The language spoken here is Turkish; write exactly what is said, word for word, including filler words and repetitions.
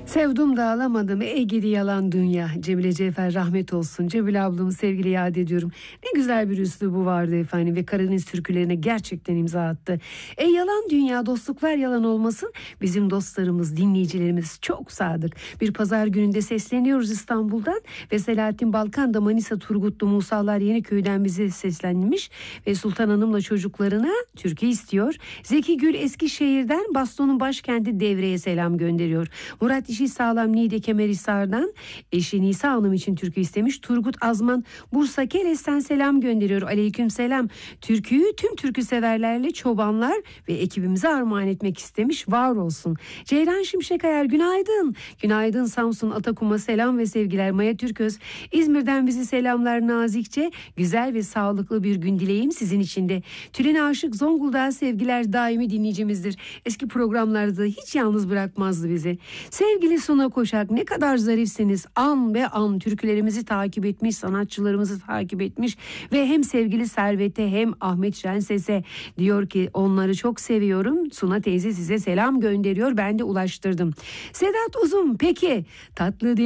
Sevdum da alamadım, ey gidi yalan dünya. Cemile Cevher rahmet olsun. Cemile ablamı sevgili yad ediyorum. Ne güzel bir üslubu vardı efendim ve Karadeniz türkülerine gerçekten imza attı. Ey yalan dünya, dostluklar yalan olmasın. Bizim dostlarımız, dinleyicilerimiz çok sadık. Bir pazar gününde sesleniyoruz İstanbul'dan ve Selahattin Balkan da Manisa Turgutlu Musalar Yeniköy'den bize seslenmiş ve Sultan Hanım'la çocuklarına türkü istiyor. Zeki Gül Eskişehir'den Baston'un başkenti Devre'ye selam gönderiyor. Murat İşi Sağlam Niğde Kemerhisar'dan eşi Nisa Hanım için türkü istemiş. Turgut Azman Bursa Keles'ten selam gönderiyor. Aleyküm selam. Türküyü tüm türkü severlerle çobanlar ve ekibimize armağan etmek istemiş. Var olsun. Ceylan Şimşekayar günaydın. Günaydın Samsun Atakum'a selam ve sevgiler. Maya Türköz İzmir'den bizi selamlar nazikçe. Güzel ve sağlıklı bir gün dileyim sizin için de. Tülin Aşık Zonguldak'a sevgiler, daimi dinleyicimizdir. Eski programlarda hiç yalnız bırakmazdı bizi. Sevgili Suna Koşak, ne kadar zarifsiniz. An be an türkülerimizi takip etmiş, sanatçılarımızı takip etmiş ve hem sevgili Servet'e hem Ahmet Şenses'e diyor ki onları çok seviyorum. Suna teyze size selam gönderiyor. Ben de ulaştırdım. Sedat Uzun, peki tatlı